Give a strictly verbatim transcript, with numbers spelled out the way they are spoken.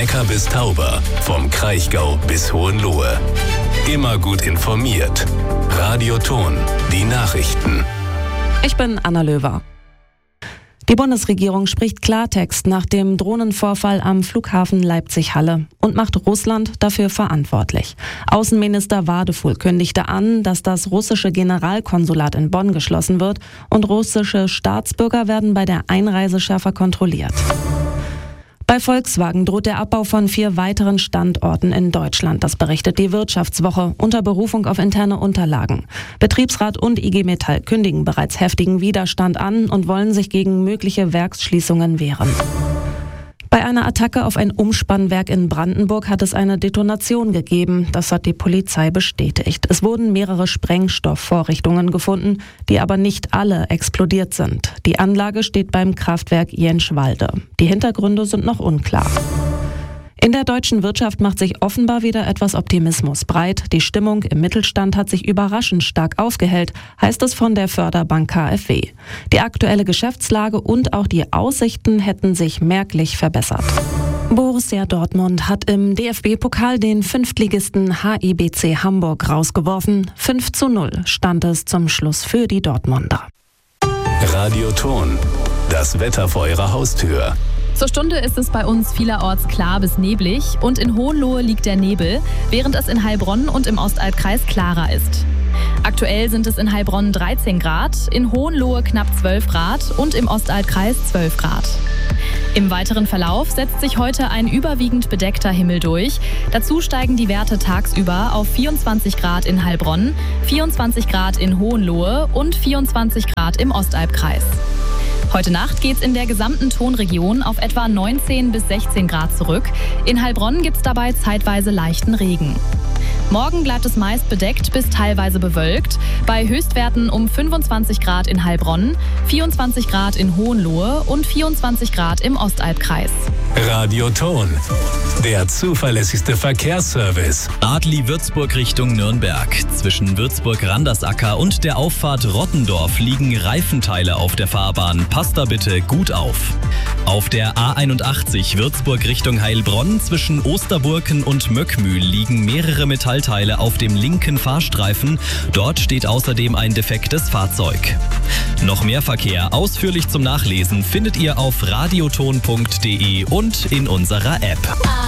Neckar bis Tauber, vom Kraichgau bis Hohenlohe. Immer gut informiert. Radio Thon, die Nachrichten. Ich bin Anna Löwer. Die Bundesregierung spricht Klartext nach dem Drohnenvorfall am Flughafen Leipzig-Halle und macht Russland dafür verantwortlich. Außenminister Wadefuhl kündigte an, dass das russische Generalkonsulat in Bonn geschlossen wird und russische Staatsbürger werden bei der Einreise schärfer kontrolliert. Bei Volkswagen droht der Abbau von vier weiteren Standorten in Deutschland. Das berichtet die Wirtschaftswoche unter Berufung auf interne Unterlagen. Betriebsrat und I G Metall kündigen bereits heftigen Widerstand an und wollen sich gegen mögliche Werksschließungen wehren. Bei einer Attacke auf ein Umspannwerk in Brandenburg hat es eine Detonation gegeben. Das hat die Polizei bestätigt. Es wurden mehrere Sprengstoffvorrichtungen gefunden, die aber nicht alle explodiert sind. Die Anlage steht beim Kraftwerk Jenschwalde. Die Hintergründe sind noch unklar. In der deutschen Wirtschaft macht sich offenbar wieder etwas Optimismus breit. Die Stimmung im Mittelstand hat sich überraschend stark aufgehellt, heißt es von der Förderbank K f W. Die aktuelle Geschäftslage und auch die Aussichten hätten sich merklich verbessert. Borussia Dortmund hat im D F B-Pokal den Fünftligisten H I B C Hamburg rausgeworfen. fünf zu null stand es zum Schluss für die Dortmunder. Radio Thon, das Wetter vor Ihrer Haustür. Zur Stunde ist es bei uns vielerorts klar bis neblig und in Hohenlohe liegt der Nebel, während es in Heilbronn und im Ostalbkreis klarer ist. Aktuell sind es in Heilbronn dreizehn Grad, in Hohenlohe knapp zwölf Grad und im Ostalbkreis zwölf Grad. Im weiteren Verlauf setzt sich heute ein überwiegend bedeckter Himmel durch. Dazu steigen die Werte tagsüber auf vierundzwanzig Grad in Heilbronn, vierundzwanzig Grad in Hohenlohe und vierundzwanzig Grad im Ostalbkreis. Heute Nacht geht's in der gesamten Thonregion auf etwa neunzehn bis sechzehn Grad zurück. In Heilbronn gibt's dabei zeitweise leichten Regen. Morgen bleibt es meist bedeckt bis teilweise bewölkt, bei Höchstwerten um fünfundzwanzig Grad in Heilbronn, vierundzwanzig Grad in Hohenlohe und vierundzwanzig Grad im Ostalbkreis. Radio Thon, der zuverlässigste Verkehrsservice. Adli Würzburg Richtung Nürnberg. Zwischen Würzburg-Randersacker und der Auffahrt Rottendorf liegen Reifenteile auf der Fahrbahn. Passt da bitte gut auf. Auf der A einundachtzig Würzburg Richtung Heilbronn zwischen Osterburken und Möckmühl liegen mehrere Metallteile auf dem linken Fahrstreifen. Dort steht außerdem ein defektes Fahrzeug. Noch mehr Verkehr ausführlich zum Nachlesen findet ihr auf radioton punkt de und in unserer App.